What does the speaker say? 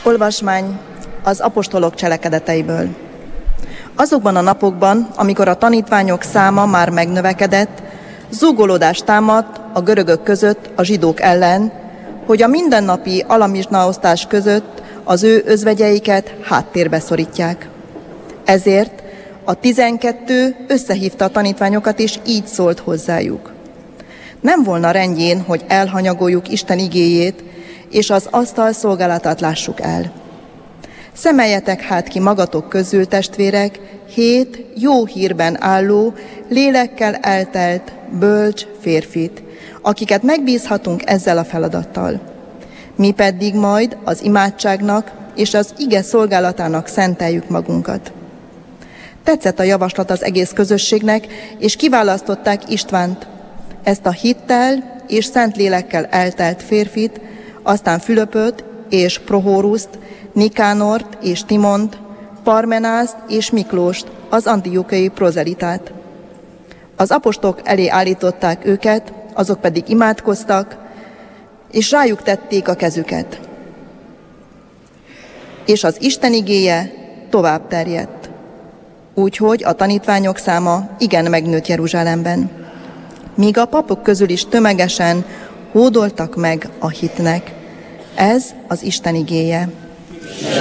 Olvasmány az apostolok cselekedeteiből. Azokban a napokban, amikor a tanítványok száma már megnövekedett, zúgolódás támadt a görögök között a zsidók ellen, hogy a mindennapi alamizsnaosztás között az ő özvegyeiket háttérbe szorítják. Ezért a 12 összehívta a tanítványokat, és így szólt hozzájuk: nem volna rendjén, hogy elhanyagoljuk Isten igéjét, és az asztal szolgálatát lássuk el. Szemeljetek hát ki magatok közül, testvérek, 7 jó hírben álló, lélekkel eltelt, bölcs férfit, akiket megbízhatunk ezzel a feladattal. Mi pedig majd az imádságnak és az ige szolgálatának szenteljük magunkat. Tetszett a javaslat az egész közösségnek, és kiválasztották Istvánt, ezt a hittel és szent lélekkel eltelt férfit, aztán Fülöpöt és Prohóruszt, Nikánort és Timont, Parmenászt és Miklóst, az antiochiai prozelitát. Az apostolok elé állították őket, azok pedig imádkoztak, és rájuk tették a kezüket. És az Isten igéje tovább terjedt, úgyhogy a tanítványok száma igen megnőtt Jeruzsálemben, míg a papok közül is tömegesen hódoltak meg a hitnek. Ez az Isten igéje.